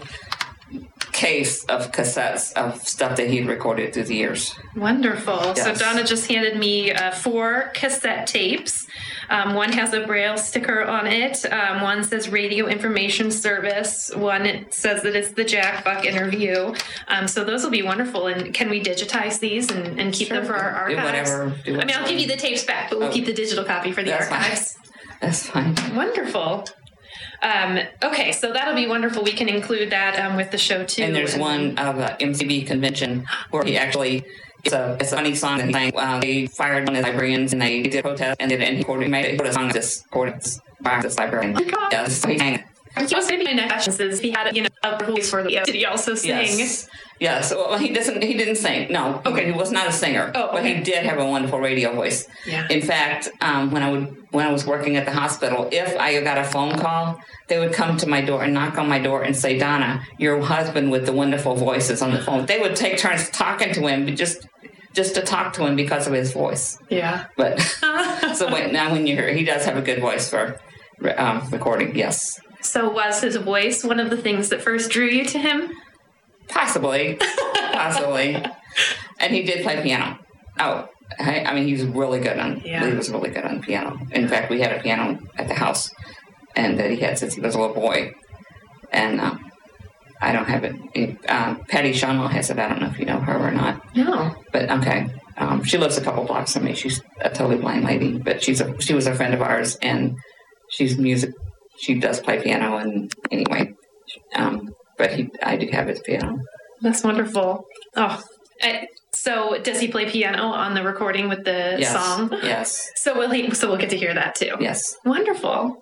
case of cassettes of stuff that he'd recorded through the years. Wonderful. So Yes. Donna just handed me uh, four cassette tapes. Um, one has a Braille sticker on it. Um, one says Radio Information Service. One it says that it's the Jack Buck interview. Um, so those will be wonderful. And can we digitize these and, and keep them for our Do archives? whatever. Do I mean, I'll give you the tapes back, but we'll Oh. keep the digital copy for the That's fine. archives. That's fine. Wonderful. Um, okay, so that'll be wonderful. We can include that um, with the show too. And there's one of the M C B convention where he actually, it's a, it's a funny song that he sang. Uh, they fired one of the librarians and they did a protest and did and he recorded, made a song this recorded by this librarian. Oh my God. Yes, so he sang it. He was maybe my next question is if he had, you know, a voice for the, did he also sing? Yes. Yes. Well, he doesn't. He didn't sing. No. Okay. He was not a singer. Oh, But okay. he did have a wonderful radio voice. Yeah. In fact, um, when I would when I was working at the hospital, if I got a phone call, they would come to my door and knock on my door and say, "Donna, your husband with the wonderful voices on the phone." They would take turns talking to him, just just to talk to him because of his voice. Yeah. But so when, now when you hear, he does have a good voice for um, recording. Yes. So was his voice one of the things that first drew you to him? Possibly, possibly, and he did play piano. Oh, I, I mean, he was really good on. Yeah. He was really good on piano. In fact, we had a piano at the house, and that he had since he was a little boy. And um, I don't have it. it um, Patty Shonwell has it. I don't know if you know her or not. No. But okay, um, she lives a couple blocks from me. She's a totally blind lady, but she's a she was a friend of ours, and she's music. She does play piano, and anyway, um, but he I do have his piano. That's wonderful. Oh, I, so does he play piano on the recording with the Yes. song? Yes. So will he? So we'll get to hear that too. Yes. Wonderful.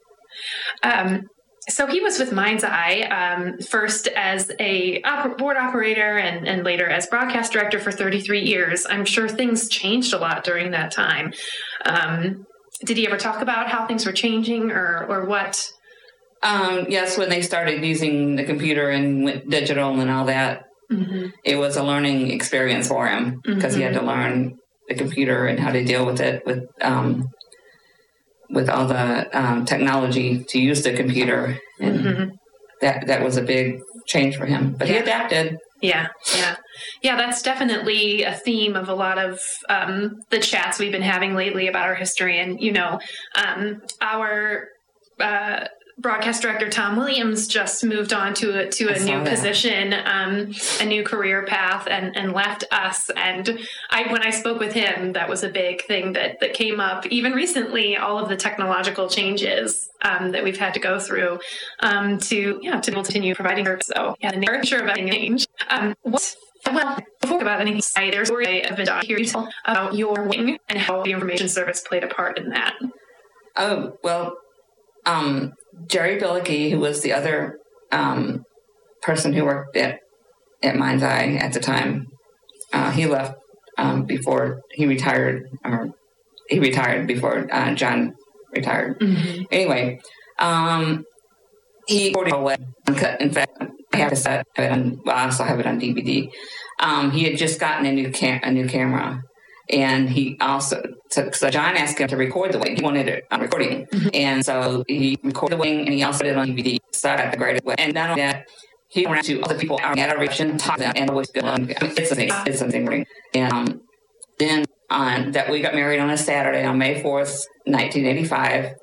Um, so he was with Mind's Eye um, first as a oper- board operator and, and later as broadcast director for thirty-three years. I'm sure things changed a lot during that time. Um, did he ever talk about how things were changing or or what? Um, yes, when they started using the computer and went digital and all that, Mm-hmm. it was a learning experience for him because he had to learn the computer and how to deal with it with um, with all the um, technology to use the computer, and Mm-hmm. that that was a big change for him. But he Yeah. adapted. Yeah, yeah. Yeah, that's definitely a theme of a lot of um, the chats we've been having lately about our history. And, you know, um, our uh, broadcast director, Tom Williams, just moved on to a, to I a saw new that. position, um, a new career path, and, and left us. And I, when I spoke with him, that was a big thing that, that came up. Even recently, all of the technological changes um, that we've had to go through um, to, yeah, to be able to continue providing service. So, yeah, the nature of any change. Um, what, well, before about anything, there's a story I've been here to tell about your wing and how the information service played a part in that. Oh well, um, Jerry Billicky, who was the other um, person who worked at at Mind's Eye at the time, uh, he left um, before he retired, or he retired before uh, John retired. Mm-hmm. Anyway, um, he recorded away. In fact, I have it on, well, I also have it on D V D. Um, he had just gotten a new cam- a new camera, and he also took, so John asked him to record the wing. He wanted it on recording, mm-hmm. and so he recorded the wing, and he also did it on D V D. So I got the greatest way. And not only that, he went to other people out at a reception, talked to them, and was good. I mean, it's something. It's something. And um, then on that, we got married on a Saturday on May fourth, nineteen eighty-five,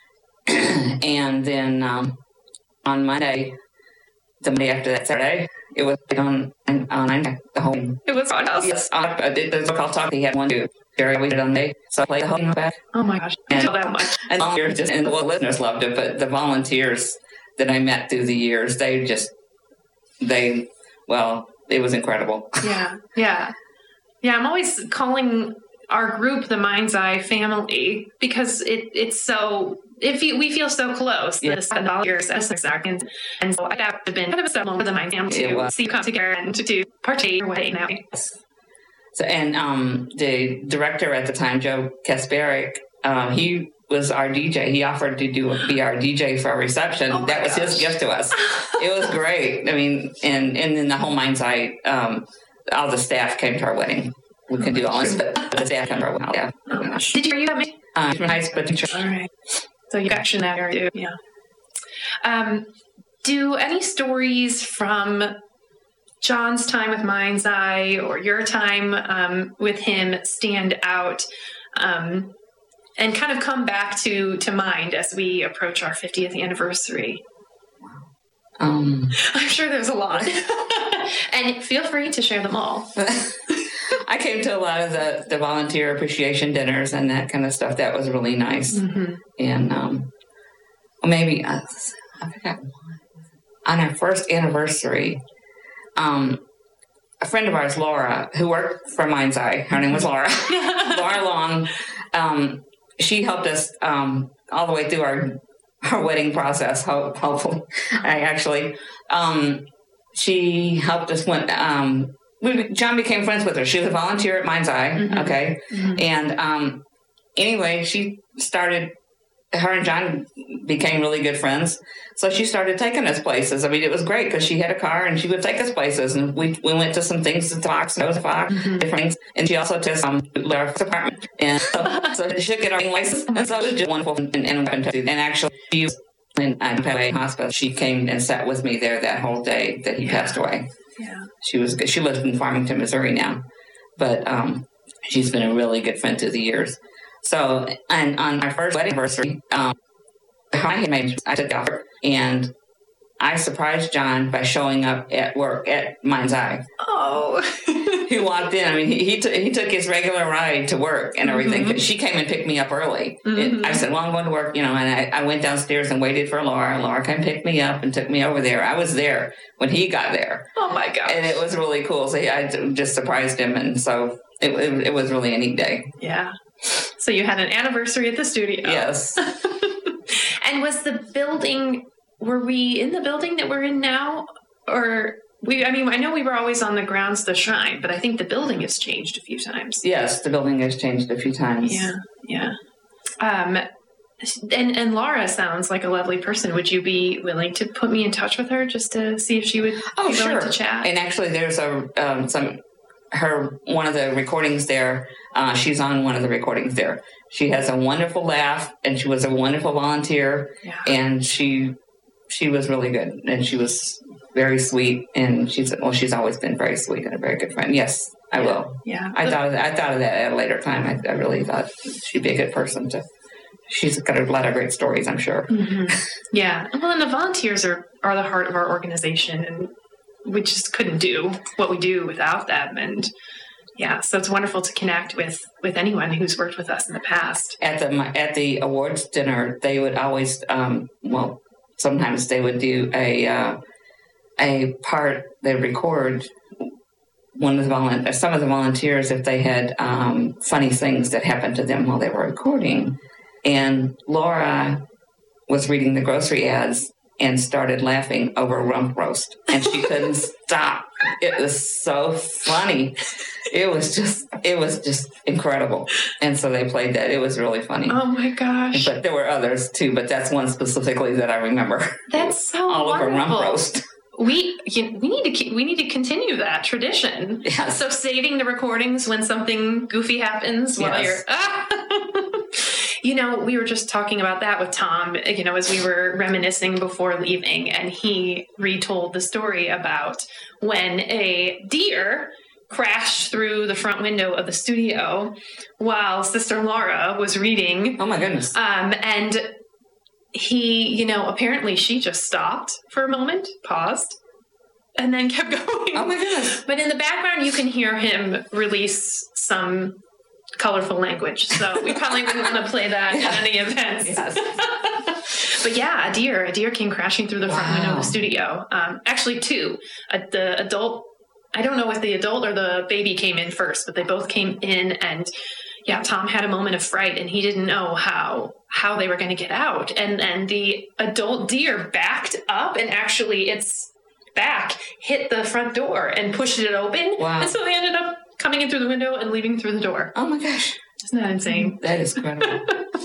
and then um, on Monday, the Monday after that Saturday, it was on on, on the whole. It was on us. Yes, on, uh, there's a call talk. He had one too. Jerry waited on me, so I played the whole thing back. Oh my gosh, I feel that much. And volunteers just, and the well, listeners loved it, but the volunteers that I met through the years, they just, they, well, it was incredible. Yeah, yeah, yeah. I'm always calling our group the Mind's Eye family because it it's so. If you, we feel so close, yeah. this volunteers as seconds, and so I have been kind of a similar to the Mind family to see you come together and to, to partake or what now. So, and um, the director at the time, Joe Kasparic, um, he was our D J. He offered to do be our D J for our reception. Oh that was gosh. his gift to us. It was great. I mean, and and then the whole Mind's Eye, um, all the staff came to our wedding. We couldn't do all this, but the staff came to our wedding. Yeah. Oh gosh. Did you hear that? Uh, from high school teacher. All right. So you got that area too. Yeah. Um, do any stories from John's time with Mind's Eye or your time um, with him stand out um, and kind of come back to, to mind as we approach our fiftieth anniversary? Um, I'm sure there's a lot. And feel free to share them all. I came to a lot of the, the volunteer appreciation dinners and that kind of stuff. That was really nice. Mm-hmm. And um, maybe, uh, I forgot, on our first anniversary, um, a friend of ours, Laura, who worked for Mind's Eye, her name was Laura, Laura Long, um, she helped us um, all the way through our our wedding process, hopefully. I actually, um, she helped us when, um, we, John became friends with her. She was a volunteer at Mind's Eye, mm-hmm. okay? Mm-hmm. And um, anyway, she started, her and John became really good friends. So she started taking us places. I mean, it was great because she had a car and she would take us places. And we we went to some things to Fox, and it was Fox, mm-hmm. different things. And she also took some um, Larry's apartment. And so, so she should get our license. And so it was just wonderful. And, and, and actually, she was in uh, hospital. She came and sat with me there that whole day that he yeah. passed away. Yeah. She was she lives in Farmington, Missouri now. But um, she's been a really good friend through the years. So, and on our first wedding anniversary, um, I had made, I took the offer, and I surprised John by showing up at work at Mind's Eye. Oh. He walked in. I mean, he he, t- he took his regular ride to work and everything. Mm-hmm. She came and picked me up early. Mm-hmm. It, I said, well, I'm going to work, you know, and I, I went downstairs and waited for Laura. Laura came pick me up and took me over there. I was there when he got there. Oh, my gosh. And it was really cool. So I just surprised him, and so it, it, it was really a neat day. Yeah. So you had an anniversary at the studio. Yes. And was the building, were we in the building that we're in now? Or, we? I mean, I know we were always on the grounds of the shrine, but I think the building has changed a few times. Yes, the building has changed a few times. Yeah, yeah. Um, and, and Laura sounds like a lovely person. Would you be willing to put me in touch with her just to see if she would oh, be willing sure. to chat? And actually, there's a um, some... her one of the recordings there, uh, she's on one of the recordings there. She has a wonderful laugh, and she was a wonderful volunteer, yeah. and she she was really good, and she was very sweet, and she's well, she's always been very sweet and a very good friend. Yes, I yeah. will. Yeah, I thought of that, I thought of that at a later time. I, I really thought she'd be a good person to. She's got a lot of great stories, I'm sure. Mm-hmm. Yeah, well, and the volunteers are are the heart of our organization, and we just couldn't do what we do without them. And yeah, so it's wonderful to connect with, with anyone who's worked with us in the past. At the at the awards dinner, they would always, um, well, sometimes they would do a uh, a part. They record one of the volunteer, some of the volunteers if they had um, funny things that happened to them while they were recording. And Laura was reading the grocery ads and started laughing over rump roast, and she couldn't stop. It was so funny. It was just, it was just incredible. And so they played that. It was really funny. Oh my gosh! But there were others too. But that's one specifically that I remember. That's so all wonderful. over rump roast. We you, we need to keep, we need to continue that tradition. Yes. So saving the recordings when something goofy happens while Yes. you're. Ah! You know, we were just talking about that with Tom, you know, as we were reminiscing before leaving, and he retold the story about when a deer crashed through the front window of the studio while Sister Laura was reading. Oh my goodness. Um, and he, you know, apparently she just stopped for a moment, paused, and then kept going. Oh my goodness. But in the background, you can hear him release some colorful language. So we probably wouldn't want to play that Yeah. at any events. Yes. But yeah, a deer, a deer came crashing through the front Wow. window of the studio. Um, actually, two. Uh, the adult, I don't know if the adult or the baby came in first, but they both came in, and yeah, Tom had a moment of fright, and he didn't know how how they were going to get out. And and the adult deer backed up, and actually its back hit the front door and pushed it open. Wow. And so they ended up coming in through the window and leaving through the door. Oh my gosh. Isn't that insane? That is incredible.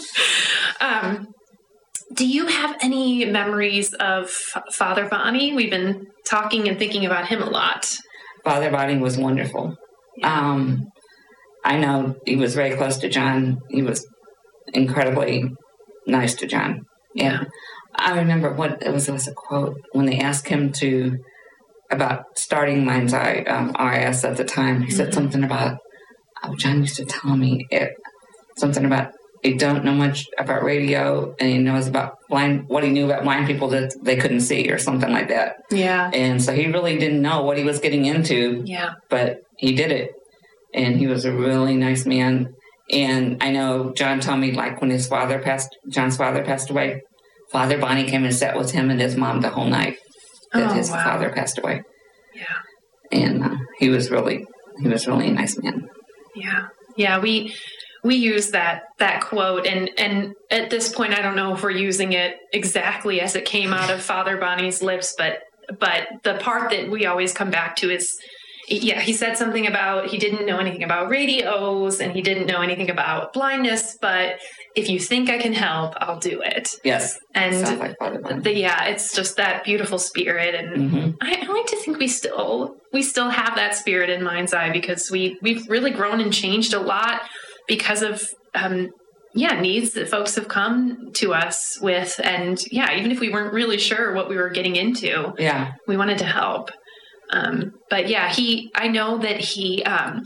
Um, do you have any memories of F- Father Bonnie? We've been talking and thinking about him a lot. Father Bonnie was wonderful. Um, I know he was very close to John. He was incredibly nice to John. Yeah. And I remember what it was, it was a quote when they asked him to, about starting Mind's Eye, um, R I S at the time. He said Mhm. something about, oh, John used to tell me it, something about, he don't know much about radio, and he knows about blind, what he knew about blind people that they couldn't see, or something like that. Yeah. And so he really didn't know what he was getting into, Yeah. but he did it. And he was a really nice man. And I know John told me, like, when his father passed, John's father passed away, Father Bonnie came and sat with him and his mom the whole night that Oh, his wow. father passed away. Yeah. And uh, he was really, he was really a nice man. Yeah. Yeah. We, we use that, that quote, and, and at this point, I don't know if we're using it exactly as it came out of Father Bonnie's lips, but, but the part that we always come back to is, yeah, he said something about he didn't know anything about radios and he didn't know anything about blindness, but if you think I can help, I'll do it. Yes. And Sounds like Father Bonnie. the, yeah, it's just that beautiful spirit. And Mhm. I, I like to think we still, we still have that spirit in Mind's Eye, because we, we've really grown and changed a lot because of, um, yeah, needs that folks have come to us with. And yeah, even if we weren't really sure what we were getting into, Yeah. we wanted to help. Um, but yeah, he, I know that he, um,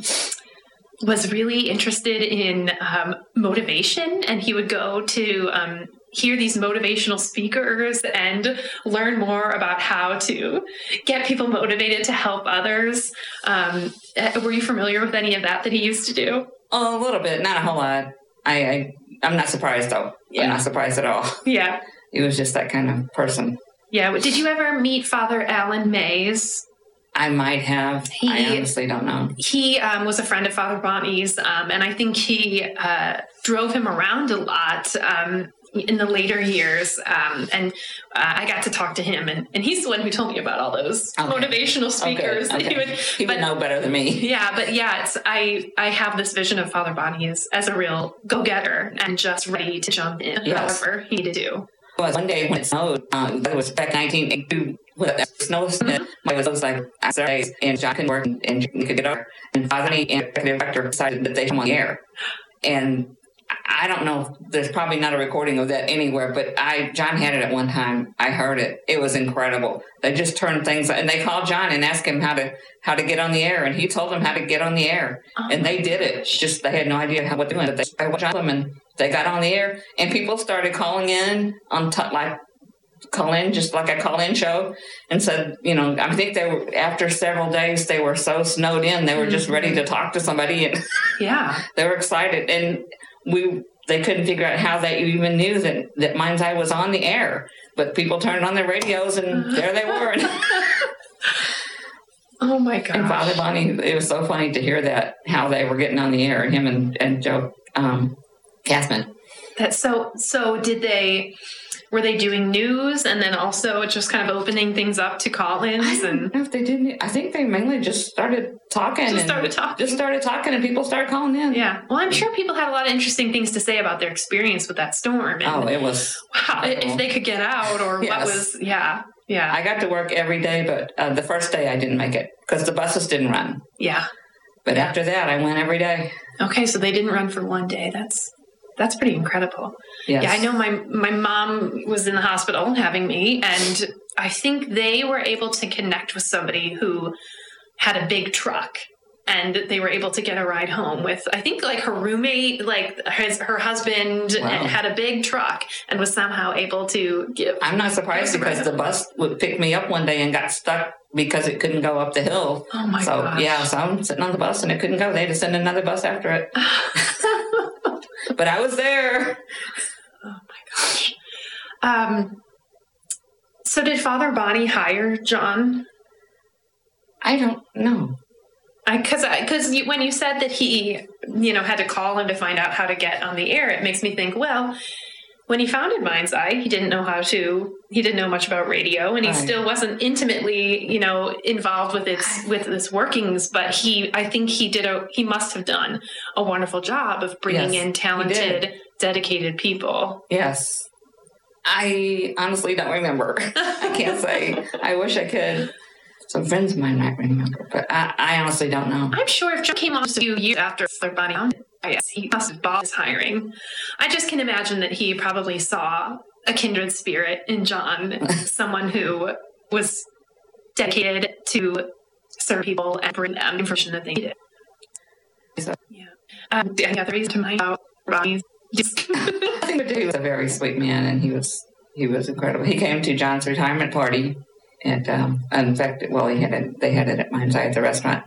was really interested in, um, motivation, and he would go to, um, hear these motivational speakers and learn more about how to get people motivated to help others. Um, were you familiar with any of that that he used to do? Oh, a little bit, not a whole lot. I, I I'm not surprised though. Yeah. I'm not surprised at all. Yeah. He was just that kind of person. Yeah. Did you ever meet Father Alan Mays? I might have. He- I honestly don't know. He um, was a friend of Father Bonnie's, um, and I think he uh, drove him around a lot um, in the later years. Um, and uh, I got to talk to him, and, and he's the one who told me about all those Okay. motivational speakers. Okay, That he okay. would, He but, would know better than me. yeah, but yeah, it's I I have this vision of Father Bonnie as, as a real go-getter and just ready to jump in, Yes. however he needed to. It was one day when it snowed. Uh, it was back in nineteen eighty-two. With the snow, Mhm. it was like after days, and John couldn't work, and, and he could get over. And Father and the executive director decided that they come on the air. And I don't know. There's probably not a recording of that anywhere, but I John had it at one time. I heard it. It was incredible. They just turned things, and they called John and asked him how to how to get on the air, and he told them how to get on the air, Oh and they my did it. Just they had no idea how what to do, but they watched them, and they got on the air, and people started calling in on t- like. Call in, just like a call in show, and said, you know, I think they were, after several days, they were so snowed in, they were just ready to talk to somebody, and Yeah. they were excited. And we, they couldn't figure out how they even knew that, that Mind's Eye was on the air, but people turned on their radios, and there they were. Oh my God. And Father Bonnie, it was so funny to hear that, how they were getting on the air, him and, and Joe um, Katzman. That so so did they were they doing news and then also just kind of opening things up to call-ins? I don't And know if they did. I think they mainly just started talking. Just and started talking. Just started talking, and people started calling in. yeah, well, I'm sure people had a lot of interesting things to say about their experience with that storm. And Oh, it was. wow, if they could get out or what Yes. was yeah yeah I got to work every day, but uh, the first day I didn't make it because the buses didn't run. yeah. But after that, I went every day. Okay, so they didn't run for one day. That's that's pretty incredible. Yes. Yeah, I know my my mom was in the hospital having me, and I think they were able to connect with somebody who had a big truck, and they were able to get a ride home with, I think, like her roommate, like his her husband, Wow. and had a big truck and was somehow able to give. I'm not surprised give a because ride the bus would pick me up one day and got stuck because it couldn't go up the hill. Oh my so, gosh. yeah, so I'm sitting on the bus and it couldn't go. They had to send another bus after it. But I was there. Oh my gosh. Um. So did Father Bonnie hire John? I don't know. I because because when you said that he, you know, had to call him to find out how to get on the air, it makes me think, well, when he founded Mind's Eye, he didn't know how to, he didn't know much about radio, and he Right. still wasn't intimately, you know, involved with its with its workings. But he, I think he did a, he must have done a wonderful job of bringing Yes, in he talented, did. dedicated people. Yes. I honestly don't remember. I can't say. I wish I could. Some friends of mine might remember, but I, I honestly don't know. I'm sure if John came on just a few years after Father Bonnie founded, I guess he must have bought his hiring. I just can imagine that he probably saw a kindred spirit in John, someone who was dedicated to serve people and bring them information that they needed. So, Yeah. Um, any other reason to mind about Ronnie's? Just I think he was a very sweet man, and he was he was incredible. He came to John's retirement party, and um, in fact, well, he had it. They had it at Mind's Eye at the restaurant.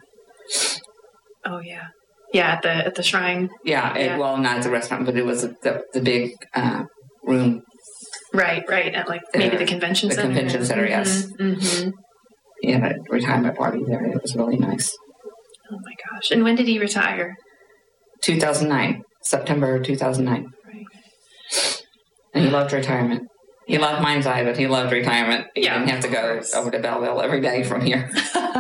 oh yeah, yeah at the at the shrine. Yeah, it, Yeah. well, not at the restaurant, but it was the the big uh, room, Right, right, at like maybe Uh, the convention the center. convention center, yes. Mm-hmm. He had a retirement party there. It was really nice. Oh my gosh! And when did he retire? two thousand nine, September two thousand nine. Right. And he loved retirement. He loved Mind's Eye, but he loved retirement. He Yeah, didn't have to of go course. over to Belleville every day from here.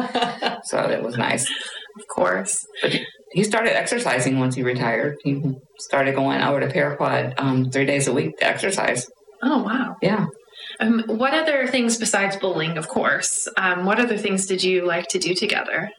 So it was nice. Of course. But he, he started exercising once he retired. He started going over to Paraquad um, three days a week to exercise. Oh wow. Yeah. Um, what other things besides bowling, of course? Um, what other things did you like to do together?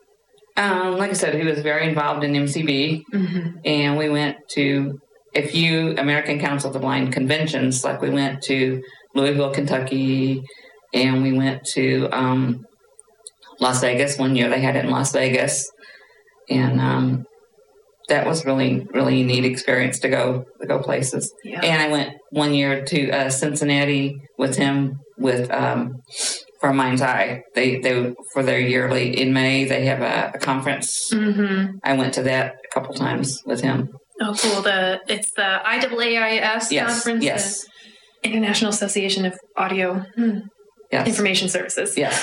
Um, like I said, he was very involved in M C B. Mm-hmm. And we went to a few American Council of the Blind conventions. Like we went to Louisville, Kentucky, and we went to um, Las Vegas. One year they had it in Las Vegas. And um, that was really, really neat experience to go to go places. Yeah. And I went one year to uh, Cincinnati with him with um, for Mind's Eye. They they for their yearly in May they have a, a conference. Mm-hmm. I went to that a couple times with him. Oh, cool. The it's the I A A I S Yes, conference. yes. The International Association of Audio hmm, Yes. Information Services. Yes.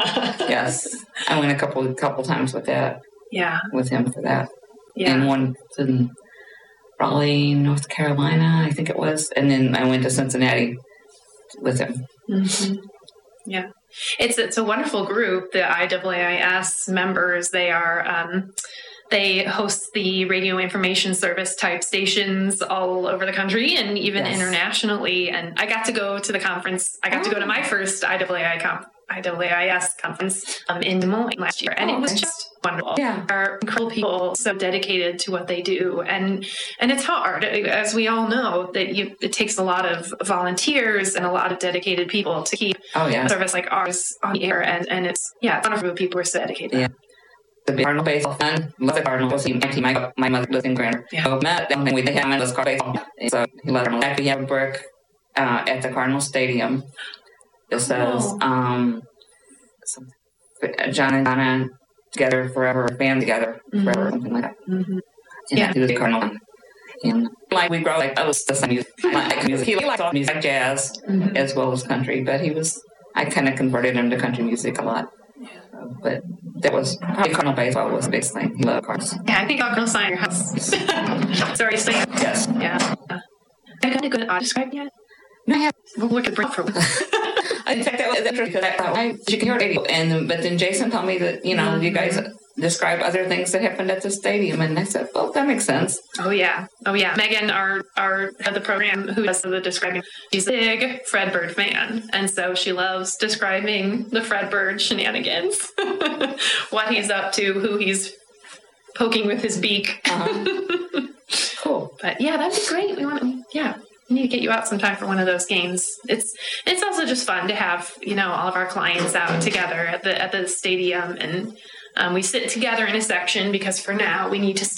Yes. I went a couple couple times with that Yeah. with him for that. Yeah. And one in Raleigh, North Carolina, I think it was. And then I went to Cincinnati with him. Mm-hmm. Yeah. It's it's a wonderful group. The I A A I S members. They are. Um, They host the radio information service type stations all over the country and even Yes. internationally. And I got to go to the conference. I got to go to my first I A A I comp- I A A I S conference um, in Des Moines last year. And Oh, it was okay. just wonderful. Yeah. There are incredible people so dedicated to what they do. And and it's hard, as we all know, that you, it takes a lot of volunteers and a lot of dedicated people to keep Oh, a yeah. service like ours on the air. And, and it's, yeah, it's wonderful people are so dedicated. Yeah. The big Cardinal baseball fan, love the Cardinals. He, my, my mother lives in Grand. Yeah. So met them and we had him in this car baseball. So he loved them. After we have a brick uh, at the Cardinal Stadium. It says, Oh. um, some- John and Donna together forever, band together forever, Mhm. something like that. Mm-hmm. And Yeah. he was a Cardinal fan. And like we grow like, I was the music. I like music. He liked all music, jazz, Mhm. as well as country, but he was, I kind of converted him to country music a lot. So, but that was probably Cardinal baseball was the biggest thing. He loved Cardinals. Yeah, I think I'll go sign your house. Sorry, saying. Yes. Yeah. Have you gotten a good audio describe yet? No, I have. We'll look at for In fact, that was interesting because I thought, why you can hear radio, and but then Jason told me that you know mm-hmm. you guys describe other things that happened at the stadium, and I said, well, that makes sense. Oh yeah, oh yeah. Megan, our our head of the program, who does the describing, she's a big Fredbird fan, and so she loves describing the Fredbird shenanigans, what he's up to, who he's poking with his beak. Uh-huh. Cool. But yeah, that'd be great. We want, yeah. We need to get you out sometime for one of those games. It's it's also just fun to have, you know, all of our clients out together at the at the stadium, and um, we sit together in a section because for now we need to stay